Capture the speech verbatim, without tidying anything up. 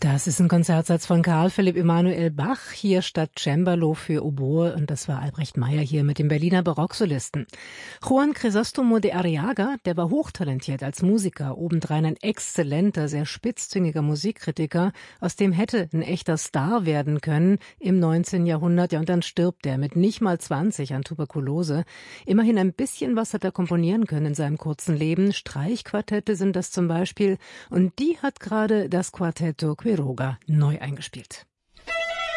Das ist ein Konzertsatz von Karl Philipp Emanuel Bach, hier statt Cembalo für Oboe, und das war Albrecht Meyer hier mit dem Berliner Barocksolisten. Juan Crisóstomo de Arriaga, der war hochtalentiert als Musiker, obendrein ein exzellenter, sehr spitzzüngiger Musikkritiker, aus dem hätte ein echter Star werden können im neunzehnten Jahrhundert, ja, und dann stirbt er mit nicht mal zwanzig an Tuberkulose. Immerhin ein bisschen was hat er komponieren können in seinem kurzen Leben, Streichquartette sind das zum Beispiel, und die hat gerade das Quartetto Quiroga neu eingespielt.